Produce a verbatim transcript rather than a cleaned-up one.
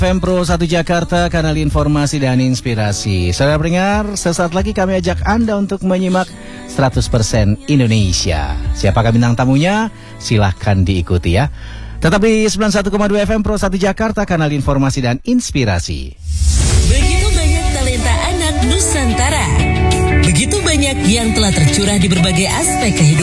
F M Pro satu Jakarta, kanal informasi dan inspirasi. Saudara pendengar, sesaat lagi kami ajak Anda untuk menyimak seratus persen Indonesia. Siapakah bintang tamunya? Silahkan diikuti ya. Tetap di sembilan puluh satu koma dua F M Pro satu Jakarta, kanal informasi dan inspirasi. Begitu banyak talenta anak Nusantara. Begitu banyak yang telah tercurah di berbagai aspek kehidupan.